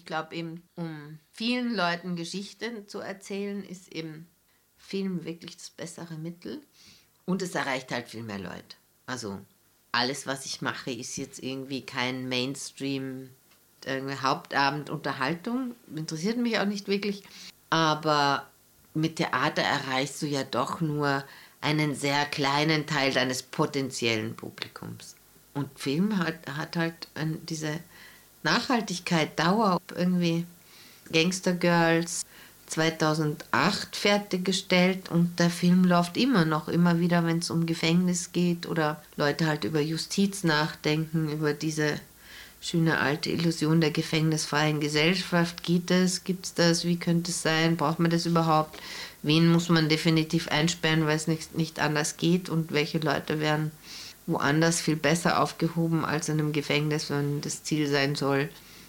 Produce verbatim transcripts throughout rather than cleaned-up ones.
ich glaube eben, um vielen Leuten Geschichten zu erzählen, ist eben Film wirklich das bessere Mittel. Und es erreicht halt viel mehr Leute. Also alles, was ich mache, ist jetzt irgendwie kein Mainstream, irgendwie Hauptabendunterhaltung. Interessiert mich auch nicht wirklich. Aber mit Theater erreichst du ja doch nur einen sehr kleinen Teil deines potenziellen Publikums. Und Film hat, hat halt diese Nachhaltigkeit, Dauer, irgendwie Gangster Girls zweitausendacht fertiggestellt und der Film läuft immer noch, immer wieder, wenn es um Gefängnis geht oder Leute halt über Justiz nachdenken, über diese schöne alte Illusion der gefängnisfreien Gesellschaft. Geht es? Gibt es das? Wie könnte es sein? Braucht man das überhaupt? Wen muss man definitiv einsperren, weil es nicht, nicht anders geht? Und welche Leute werden woanders viel besser aufgehoben als in einem Gefängnis, wenn das Ziel sein soll,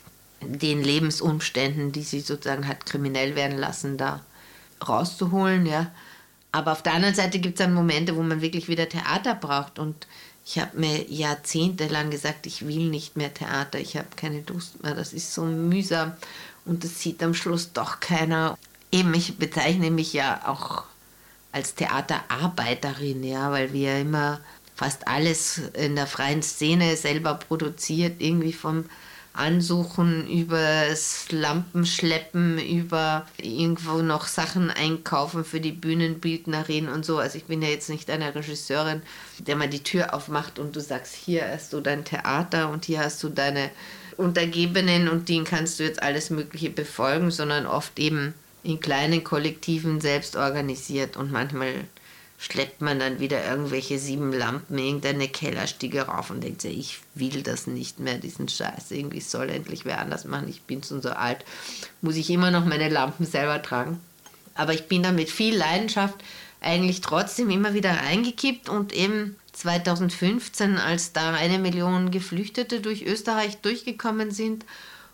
den Lebensumständen, die sie sozusagen hat kriminell werden lassen, da rauszuholen, ja. Aber auf der anderen Seite gibt es dann Momente, wo man wirklich wieder Theater braucht und ich habe mir jahrzehntelang gesagt, ich will nicht mehr Theater, ich habe keine Lust mehr, das ist so mühsam und das sieht am Schluss doch keiner. Eben, ich bezeichne mich ja auch als Theaterarbeiterin, ja, weil wir immer fast alles in der freien Szene selber produziert, irgendwie vom Ansuchen, über das Lampenschleppen, über irgendwo noch Sachen einkaufen für die Bühnenbildnerin und so. Also ich bin ja jetzt nicht eine Regisseurin, der mal die Tür aufmacht und du sagst, hier hast du dein Theater und hier hast du deine Untergebenen und denen kannst du jetzt alles Mögliche befolgen, sondern oft eben in kleinen Kollektiven selbst organisiert und manchmal schleppt man dann wieder irgendwelche sieben Lampen, irgendeine Kellerstiege rauf und denkt sich, ich will das nicht mehr, diesen Scheiß. Irgendwie soll endlich wer anders machen. Ich bin schon so alt, muss ich immer noch meine Lampen selber tragen. Aber ich bin da mit viel Leidenschaft eigentlich trotzdem immer wieder reingekippt und eben zweitausendfünfzehn, als da eine Million Geflüchtete durch Österreich durchgekommen sind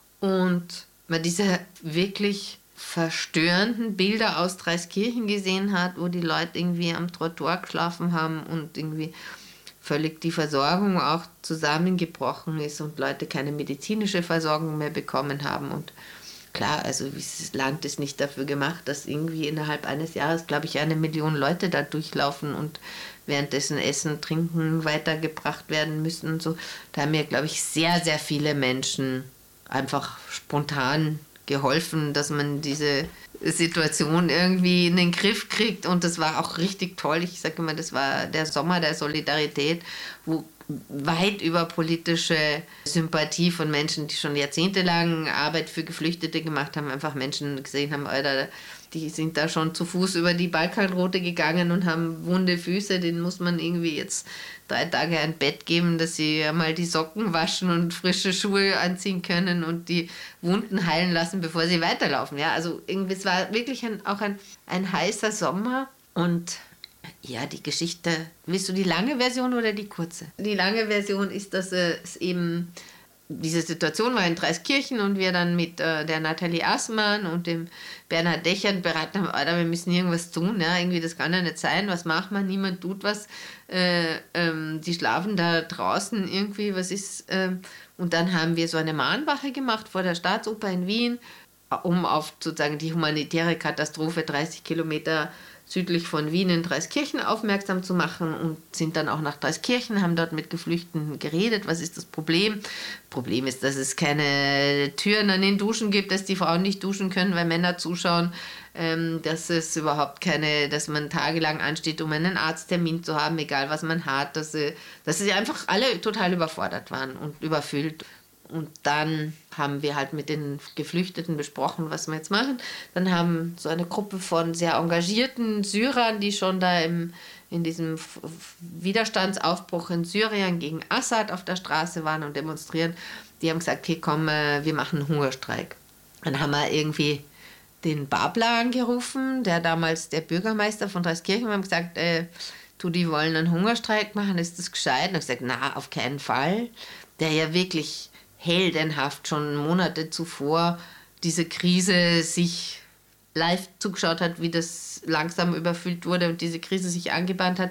und man diese wirklich verstörenden Bilder aus Dreiskirchen gesehen hat, wo die Leute irgendwie am Trottoir geschlafen haben und irgendwie völlig die Versorgung auch zusammengebrochen ist und Leute keine medizinische Versorgung mehr bekommen haben. Und klar, also das Land ist nicht dafür gemacht, dass irgendwie innerhalb eines Jahres, glaube ich, eine Million Leute da durchlaufen und währenddessen Essen, Trinken weitergebracht werden müssen und so. Da haben mir, glaube ich, sehr, sehr viele Menschen einfach spontan geholfen, dass man diese Situation irgendwie in den Griff kriegt und das war auch richtig toll. Ich sage immer, das war der Sommer der Solidarität, wo weit über politische Sympathie von Menschen, die schon jahrzehntelang Arbeit für Geflüchtete gemacht haben, einfach Menschen gesehen haben, Alter, die sind da schon zu Fuß über die Balkanroute gegangen und haben wunde Füße, denen muss man irgendwie jetzt drei Tage ein Bett geben, dass sie mal die Socken waschen und frische Schuhe anziehen können und die Wunden heilen lassen, bevor sie weiterlaufen. Ja, also irgendwie, es war wirklich ein, auch ein, ein heißer Sommer und ja, die Geschichte, willst du die lange Version oder die kurze? Die lange Version ist, dass es eben diese Situation war in Dreiskirchen und wir dann mit äh, der Nathalie Assmann und dem Bernhard Dechern beraten haben, Alter, wir müssen irgendwas tun, ja, irgendwie das kann ja nicht sein, was macht man, niemand tut was, äh, ähm, die schlafen da draußen irgendwie, was ist, äh, und dann haben wir so eine Mahnwache gemacht vor der Staatsoper in Wien, um auf sozusagen die humanitäre Katastrophe dreißig Kilometer südlich von Wien in Dreiskirchen aufmerksam zu machen und sind dann auch nach Dreiskirchen, haben dort mit Geflüchteten geredet. Was ist das Problem? Problem ist, dass es keine Türen an den Duschen gibt, dass die Frauen nicht duschen können, weil Männer zuschauen, ähm, dass es überhaupt keine, dass man tagelang ansteht, um einen Arzttermin zu haben, egal was man hat, dass sie, dass sie einfach alle total überfordert waren und überfüllt. Und dann haben wir halt mit den Geflüchteten besprochen, was wir jetzt machen. Dann haben so eine Gruppe von sehr engagierten Syrern, die schon da im, in diesem Widerstandsaufbruch in Syrien gegen Assad auf der Straße waren und demonstrieren, die haben gesagt, okay, komm, wir machen einen Hungerstreik. Dann haben wir irgendwie den Babler angerufen, der damals der Bürgermeister von Dreiskirchen war, und gesagt, äh, du, die wollen einen Hungerstreik machen, ist das gescheit? Und er hat gesagt, na, auf keinen Fall. Der ja wirklich heldenhaft schon Monate zuvor diese Krise sich live zugeschaut hat, wie das langsam überfüllt wurde und diese Krise sich angebahnt hat.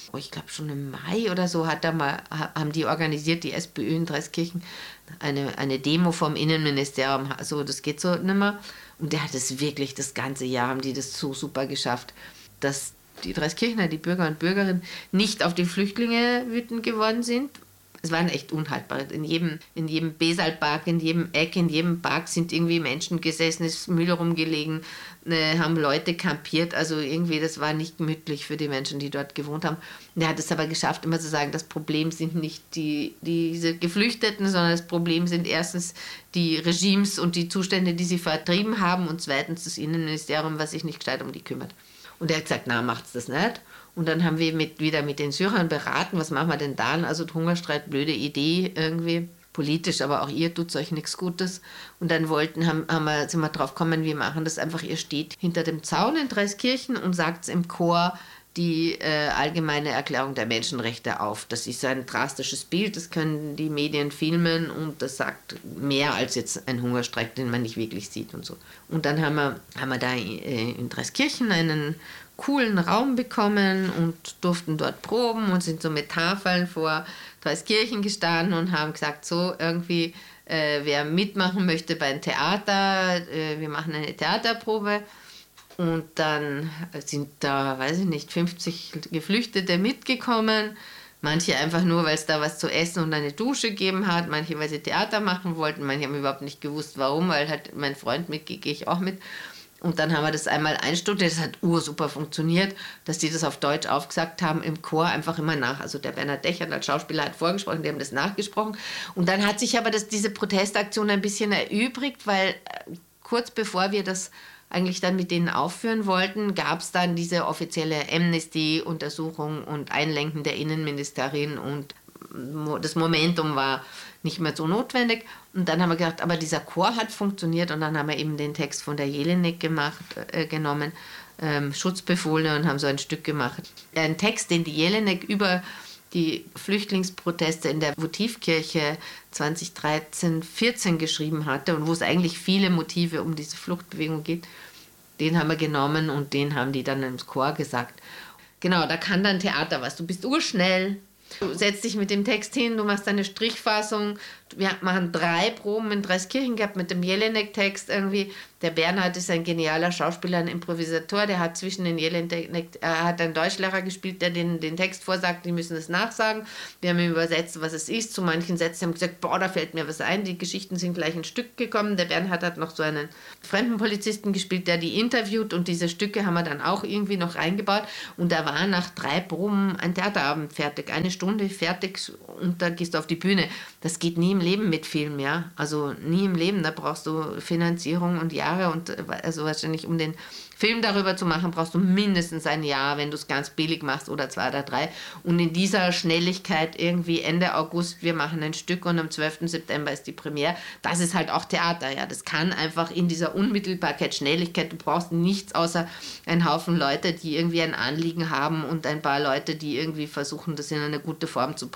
oh, ich glaube schon im Mai oder so, hat da mal, haben die organisiert, die SPÖ in Dreiskirchen, eine, eine Demo vom Innenministerium, so, das geht so nicht mehr. Und der hat es wirklich, das ganze Jahr haben die das so super geschafft, dass die Dreiskirchener, die Bürger und Bürgerinnen, nicht auf die Flüchtlinge wütend geworden sind. Es waren echt unhaltbar. In jedem, in jedem Besalpark, in jedem Eck, in jedem Park sind irgendwie Menschen gesessen, ist Müll rumgelegen, äh, haben Leute kampiert. Also irgendwie, das war nicht gemütlich für die Menschen, die dort gewohnt haben. Und er hat es aber geschafft, immer zu sagen, das Problem sind nicht die, diese Geflüchteten, sondern das Problem sind erstens die Regimes und die Zustände, die sie vertrieben haben, und zweitens das Innenministerium, was sich nicht gescheit um die kümmert. Und er hat gesagt, na, macht's das nicht. Und dann haben wir mit, wieder mit den Syrern beraten, was machen wir denn dann? Also Hungerstreik, blöde Idee irgendwie, politisch, aber auch ihr tut euch nichts Gutes. Und dann wollten, haben, haben wir, sind wir drauf gekommen, wir machen das einfach, ihr steht hinter dem Zaun in Dreiskirchen und sagt im Chor die äh, allgemeine Erklärung der Menschenrechte auf. Das ist ein drastisches Bild, das können die Medien filmen und das sagt mehr als jetzt ein Hungerstreik, den man nicht wirklich sieht und so. Und dann haben wir, haben wir da äh, in Dreiskirchen einen coolen Raum bekommen und durften dort proben und sind so mit Tafeln vor Dreiskirchen gestanden und haben gesagt, so irgendwie, äh, wer mitmachen möchte beim Theater, äh, wir machen eine Theaterprobe. Und dann sind da, weiß ich nicht, fünfzig Geflüchtete mitgekommen. Manche einfach nur, weil es da was zu essen und eine Dusche gegeben hat. Manche, weil sie Theater machen wollten. Manche haben überhaupt nicht gewusst, warum, weil halt mein Freund mitgeht, gehe ich auch mit. Und dann haben wir das einmal einstudiert, das hat ursuper funktioniert, dass die das auf Deutsch aufgesagt haben, im Chor einfach immer nach. Also der Bernhard Dechert als Schauspieler hat vorgesprochen, die haben das nachgesprochen. Und dann hat sich aber das, diese Protestaktion ein bisschen erübrigt, weil kurz bevor wir das eigentlich dann mit denen aufführen wollten, gab es dann diese offizielle Amnesty-Untersuchung und Einlenken der Innenministerin und das Momentum war nicht mehr so notwendig. Und dann haben wir gedacht, aber dieser Chor hat funktioniert und dann haben wir eben den Text von der Jelinek gemacht, äh, genommen, ähm, Schutzbefohlene, und haben so ein Stück gemacht. Ein Text, den die Jelinek über die Flüchtlingsproteste in der Votivkirche zwanzig dreizehn vierzehn geschrieben hatte und wo es eigentlich viele Motive um diese Fluchtbewegung geht, den haben wir genommen und den haben die dann im Chor gesagt. Genau, da kann dann Theater was. Du bist urschnell, du setzt dich mit dem Text hin, du machst eine Strichfassung. Wir machen drei Proben in Dreiskirchen gehabt mit dem Jelinek-Text irgendwie. Der Bernhard ist ein genialer Schauspieler, ein Improvisator, der hat zwischen den Jelinek, er hat einen Deutschlehrer gespielt, der den, den Text vorsagt, die müssen es nachsagen. Wir haben ihm übersetzt, was es ist. Zu manchen Sätzen haben gesagt, boah, da fällt mir was ein. Die Geschichten sind gleich ein Stück gekommen. Der Bernhard hat noch so einen Fremdenpolizisten gespielt, der die interviewt, und diese Stücke haben wir dann auch irgendwie noch eingebaut. Und da war nach drei Proben ein Theaterabend fertig, eine Stunde fertig, und da gehst du auf die Bühne. Das geht nie im Leben mit Film, ja. Also nie im Leben, da brauchst du Finanzierung und Jahre, und also wahrscheinlich, um den Film darüber zu machen, brauchst du mindestens ein Jahr, wenn du es ganz billig machst, oder zwei oder drei. Und in dieser Schnelligkeit irgendwie Ende August, wir machen ein Stück und am zwölften September ist die Premiere, das ist halt auch Theater, ja. Das kann einfach in dieser Unmittelbarkeit, Schnelligkeit, du brauchst nichts außer einen Haufen Leute, die irgendwie ein Anliegen haben und ein paar Leute, die irgendwie versuchen, das in eine gute Form zu bringen.